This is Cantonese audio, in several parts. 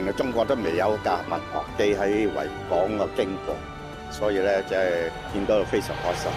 年中國都未有架民航機喺維港嘅經過，所以咧真係見到非常開心。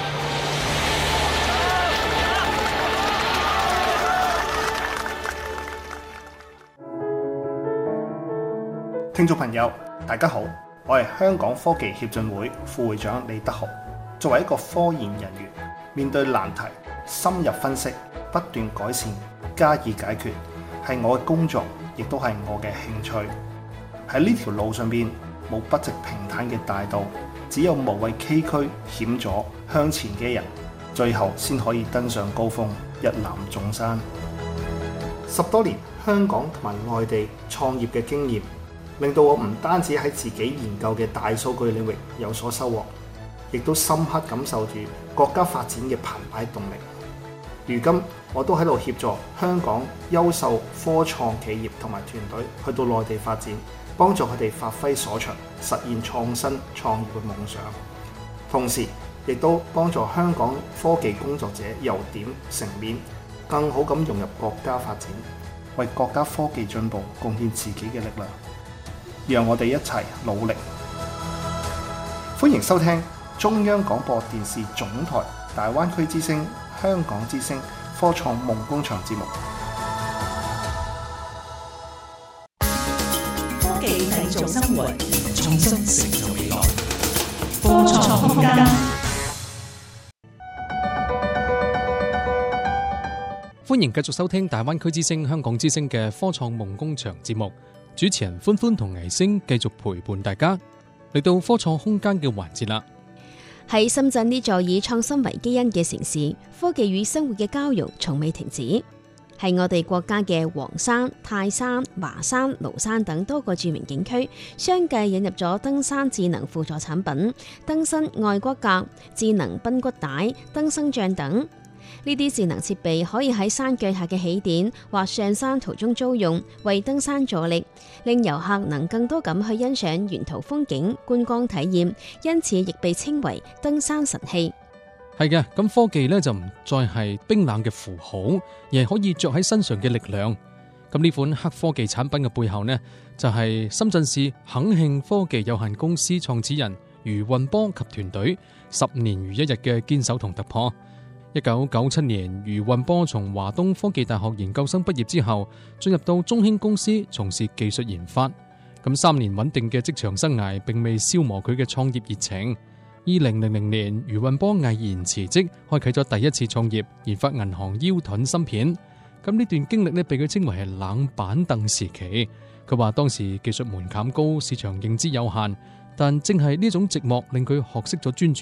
聽眾朋友，大家好，我係香港科技協進會副會長李德豪。作為一個科研人員，面對難題，深入分析，不斷改善，加以解決，係我嘅工作，亦都係我嘅興趣。喺呢條路上邊，冇筆直平坦嘅大道，只有無畏崎嶇險阻向前嘅人，最後先可以登上高峰，一覽眾山。10多年香港同埋外地創業嘅經驗，令到我唔單止喺自己研究嘅大數據領域有所收穫，亦都深刻感受住國家發展嘅澎湃動力。如今我都喺度協助香港優秀科創企業同埋團隊去到內地發展，幫助佢哋發揮所長，實現創新創業嘅夢想。同時亦都幫助香港科技工作者由點成面，更好咁融入國家發展，為國家科技進步貢獻自己嘅力量。讓我哋一齊努力。歡迎收聽中央廣播電視總台大灣區之聲、香港之聲科創夢工場節目。 科技製造生活，創新成就未來。科創空間。 歡迎繼續收聽大灣區之聲、香港之聲嘅科創夢工場節目。主持人歡歡同倪星繼續陪伴大家嚟到科創空間嘅環節啦。 喺深圳呢座以創新為基因嘅城市，科技與生活嘅交融從未停止。係我哋國家嘅黃山、泰山、華山、廬山等多個著名景區，相繼引入咗登山智能輔助產品、登山愛骨骼、智能髕骨帶、登山杖等。呢啲智能設備可以喺山腳下嘅起點或上山途中租用，為登山助力，令遊客能更多咁去欣賞沿途風景、觀光體驗，因此亦被稱為登山神器。 係嘅，咁科技呢就唔再係冰冷嘅符號，而係可以着喺身上嘅力量。咁呢款黑科技產品嘅背後呢，就係深圳市肯慶科技有限公司創始人余運波及團隊10年如一日嘅堅守同突破。1997年，余運波從華東科技大學研究生畢業之後，進入到中興公司從事技術研發。咁3年穩定嘅職場生涯，並未消磨佢嘅創業熱情。2000年，余運波毅然辭職，開啟咗第一次創業，研發銀行腰盾芯片。咁呢段經歷呢，被佢稱為係冷板凳時期。佢話當時技術門檻高，市場認知有限，但正係呢種寂寞令佢學識咗專注。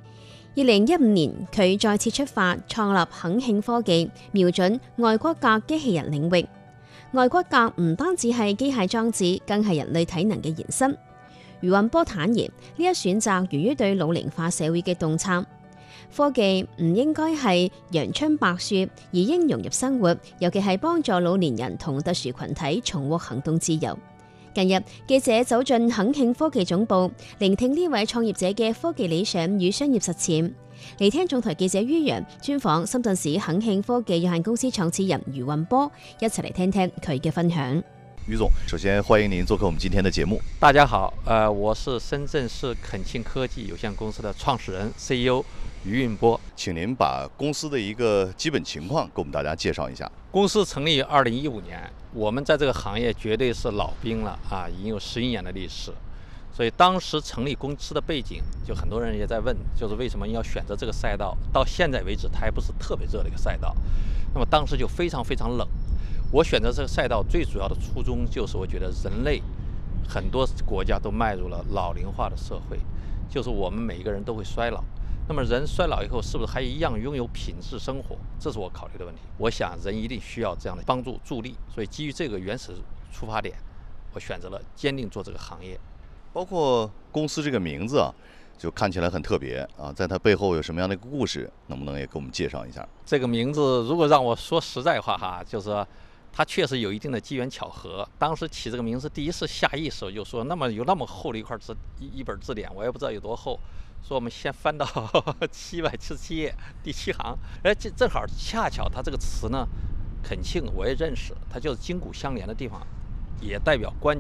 2015年，佢再次出發，創立肯慶科技，瞄準外骨骼機器人領域。外骨骼唔單止係機械裝置，更係人類體能嘅延伸。余運波坦言，呢一選擇源於對老齡化社會嘅洞察。科技唔應該係陽春白雪，而應融入生活，尤其係幫助老年人同特殊群體重獲行動自由。近日，記者走進肯慶科技總部，聆聽呢位創業者嘅科技理想與商業實踐。嚟聽總台記者于洋專訪深圳市肯慶科技有限公司創始人余運波，一齊嚟聽聽佢嘅分享。 余總，首先歡迎您做客我們今天的節目。 大家好，我是深圳市肯慶科技有限公司的創始人 CEO 余運波。 請您把公司的一個基本情況給我們大家介紹一下。 公司成立於2015年，我們在這個行業絕對是老兵了啊，已經有11年的歷史。所以當時成立公司的背景，就很多人也在問，就是為什麼要選擇這個賽道？到現在為止，它還不是特別熱的一個賽道。那麼當時就非常非常冷。我選擇這個賽道最主要的初衷，就是我覺得人類很多國家都邁入了老齡化的社會，就是我們每一個人都會衰老。那麼人衰老以後，是不是還一樣擁有品質生活？這是我考慮的問題。我想人一定需要這樣的幫助助力，所以基於這個原始出發點，我選擇了堅定做這個行業。 包括公司這個名字啊，就看起來很特別啊，在它背後有什麼樣的一個故事？能不能也給我們介紹一下？ 這個名字如果讓我說實在話哈，就是說它確實有一定的機緣巧合。當時起這個名字，第一次下意識就說，那麼有那麼厚的一塊一本字典，我也不知道有多厚。說我們先翻到777頁第7行，哎，這正好恰巧它這個詞呢，肯慶我也認識，它就是筋骨相連的地方，也代表關